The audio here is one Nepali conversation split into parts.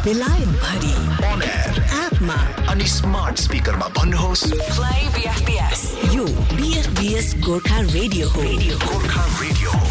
बेलायत भरि On air एपमा अनि स्मार्ट स्पिकरमा भन्नुहोस् Play BFBS. यो BFBS गोर्खा रेडियो हो. गोर्खा रेडियो हो.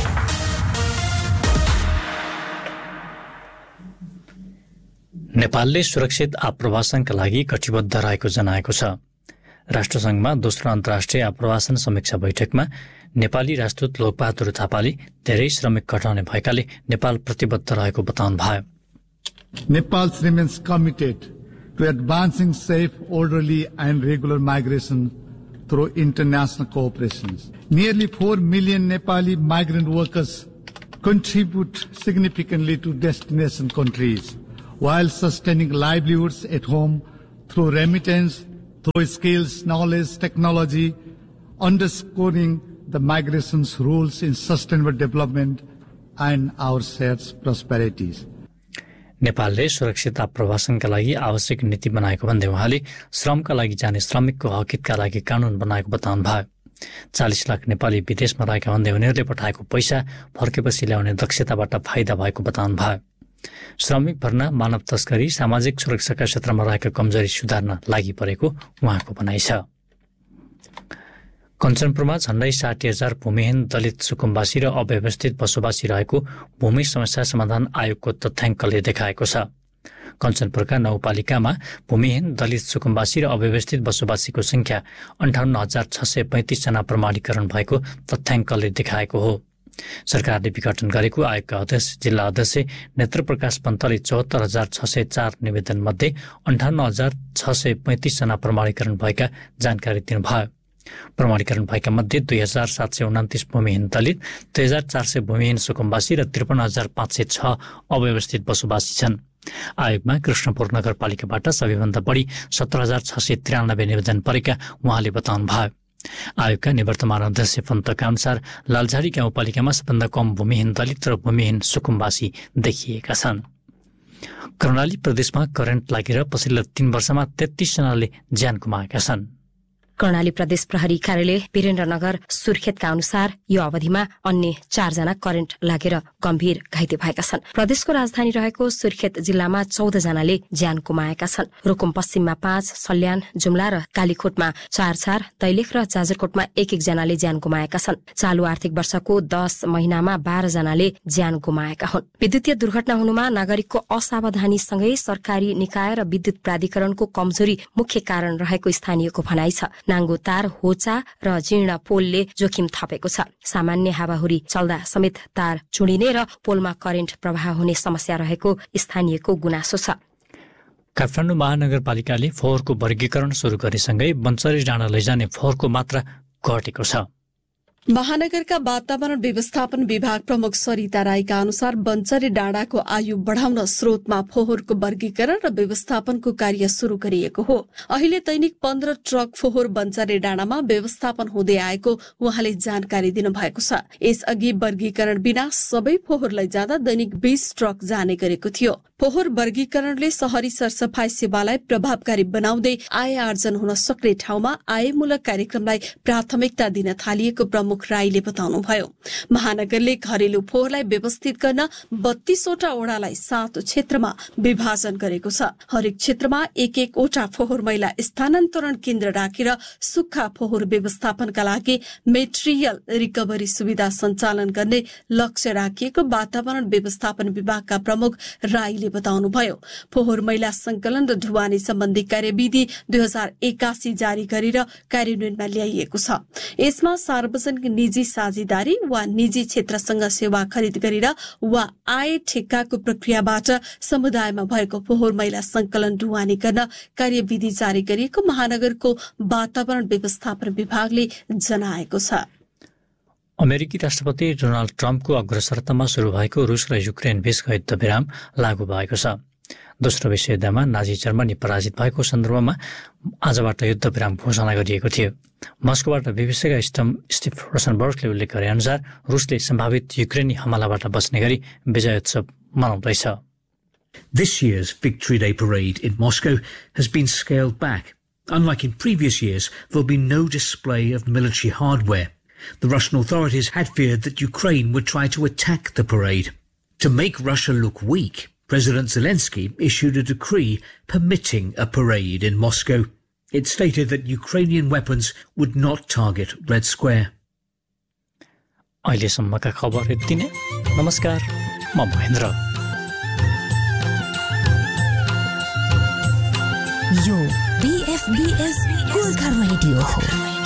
नेपालले सुरक्षित आप्रवासनका लागि कटिबद्ध रहेको जनाएको छ। राष्ट्रसङ्घमा दोस्रो अन्तर्राष्ट्रिय आप्रवासन समीक्षा बैठकमा नेपाली राजदूत लोकबहादुर थापाले धेरै श्रमिक घटाउने भएकाले नेपाल प्रतिबद्ध रहेको बताउनु भयो। Nepal remains committed to advancing safe, orderly and regular migration through international cooperations. Nearly 4 million Nepali migrant workers contribute significantly to destination countries while sustaining livelihoods at home through remittance, through skills, knowledge, technology, underscoring the migration's roles in sustainable development and our shared prosperities. नेपालले सुरक्षित आप्रवासनका लागि आवश्यक नीति बनाएको भन्दै उहाँले श्रमका लागि जाने श्रमिकको हकहितका लागि कानून बनाएको बताउनु भयो। 40 लाख नेपाली विदेशमा रहेका भन्दै उनीहरूले पठाएको पैसा फर्केपछि ल्याउने दक्षताबाट फाइदा भएको बताउनु भयो। श्रमिक भर्ना, मानव तस्करी, सामाजिक सुरक्षाका क्षेत्रमा रहेका कमजोरी सुधार्न लागि परेको उहाँको भनाइ छ। कञ्चनपुरमा झण्डै 60,000 भूमिहीन दलित सुकुम्बासी र अव्यवस्थित बसोबासी रहेको भूमि समस्या समाधान आयोगको तथ्याङ्कले देखाएको छ। कञ्चनपुरका 9 पालिकामा भूमिहीन दलित सुकुम्बासी र अव्यवस्थित बसोबासीको संख्या 58,635 जना प्रमाणीकरण भएको तथ्याङ्कले देखाएको हो। सरकारले विघटन गरेको आयोगका अध्यक्ष जिल्ला अध्यक्ष नेत्रप्रकाश पन्तले 74,604 निवेदन मध्ये 58,635 जना प्रमाणीकरण भएका जानकारी दिनुभयो। प्रमाणीकरण भएका मध्ये 2,729 भूमिहीन दलित, 2,400 भूमिहीन सुकुम्बासी र 53,506 अव्यवस्थित बसोबासी छन्। आयोगमा कृष्णपुर नगरपालिकाबाट सबैभन्दा बढी 17,693 निवेदन परेका उहाँले बताउनु भयो। आयोगका निवर्तमान अध्यक्ष पन्तका अनुसार लालझारी गाउँपालिकामा सबभन्दा कम भूमिहीन दलित र भूमिहीन सुकुम्बासी देखिएका छन्। कर्णाली प्रदेशमा करेन्ट लागेर पछिल्ला 3 वर्षमा 33 जनाले ज्यान गुमाएका छन्। कर्णाली प्रदेश प्रहरी कार्यालय वीरेन्द्रनगर सुर्खेतका अनुसार यो अवधिमा अन्य 4 जना करेन्ट लागेर गम्भीर घाइते भएका छन्। प्रदेशको राजधानी रहेको सुर्खेत जिल्लामा 14 जनाले ज्यान गुमाएका छन्। रुकुम पश्चिममा 5, सल्यान, जुम्ला र कालीकोटमा 4, दैलेख र जाजरकोटमा 1 जनाले ज्यान गुमाएका छन्। चालु आर्थिक वर्षको 10 महिनामा 12 जनाले ज्यान गुमाएका हुन्। विद्युतीय दुर्घटना हुनुमा नागरिकको असावधानीसँगै सरकारी निकाय र विद्युत प्राधिकरणको कमजोरी मुख्य कारण रहेको स्थानीयको भनाइ छ। नाङ्गो तार, होचा र जीर्ण पोलले जोखिम थपेको छ। सामान्य हावाहुरी चल्दा समेत तार चुडिने र पोलमा करेन्ट प्रवाह हुने समस्या रहेको स्थानीयको गुनासो छ। काठमाडौँ महानगरपालिकाले फोहोरको वर्गीकरण सुरु गरेसँगै बन्चरी डाँडा लैजाने फोहोरको मात्रा घटेको छ। महानगरका वातावरण व्यवस्थापन विभाग प्रमुख सरिता राईका अनुसार बन्चरी डाँडाको आयु बढाउन स्रोतमा फोहोरको वर्गीकरण र व्यवस्थापनको कार्य शुरू गरिएको हो। अहिले दैनिक 15 ट्रक फोहोर बन्चरी डाँडामा व्यवस्थापन हुँदै आएको उहाँले जानकारी दिनुभएको छ। यसअघि वर्गीकरण बिना सबै फोहोर लैजाँदा दैनिक 20 ट्रक जाने गरेको थियो। फोहोर वर्गीकरणले शहरी सरसफाई सेवालाई प्रभावकारी बनाउँदै आय आर्जन हुन सक्ने ठाउँमा आयमूलक कार्यक्रमलाई प्राथमिकता दिन थालिएको प्रमुख राईले बताउनुभयो। महानगरले घरेलु फोहोरलाई व्यवस्थित गर्न 32 वटा ओडालाई 7 क्षेत्रमा विभाजन गरेको छ। हरेक क्षेत्रमा 1 वटा फोहोर मैला स्थानान्तरण केन्द्र राखेर सुक्खा फोहोर व्यवस्थापनका लागि मेटेरियल रिकभरी सुविधा सञ्चालन गर्ने लक्ष्य राखिएको वातावरण व्यवस्थापन विभागका प्रमुख राईले बताउनुभयो। फोहोर मैला संकलन र ढुवानी सम्बन्धी कार्यविधि 2081 जारी गरेर कार्यान्वयनमा ल्याइएको छ। यसमा सार्वजनिक निजी साझेदारी वा निजी क्षेत्रसँग सेवा खरिद गरेर वा आय ठेक्काको प्रक्रियाबाट समुदायमा भएको फोहोर मैला संकलन ढुवानी गर्न कार्यविधि जारी गरिएको महानगरको वातावरण व्यवस्थापन विभागले जनाएको छ। अमेरिकी राष्ट्रपति डोनाल्ड ट्रम्पको अग्रसरतामा सुरु भएको रुस र युक्रेन बीचको युद्धविराम लागू भएको छ। दोस्रो विश्वयुद्धमा नाजी जर्मनी पराजित भएको सन्दर्भमा आजबाट युद्धविराम घोषणा गरिएको थियो। मस्कोबाट बीबीसीका स्टिभ रोसनबर्गले उल्लेख गरे अनुसार रुसले सम्भावित युक्रेनी हमलाबाट बच्ने गरी विजयोत्सव मनाउँदैछ। This year's Victory Day parade in Moscow has been scaled back. Unlike in previous years, there'll be no display of military hardware. The Russian authorities had feared that Ukraine would try to attack the parade. To make Russia look weak, President Zelensky issued a decree permitting a parade in Moscow. It stated that Ukrainian weapons would not target Red Square. अहिलेसम्मका खबर यति नै। नमस्कार, म महेन्द्र। यो BFBS गोर्खा रेडियो हो।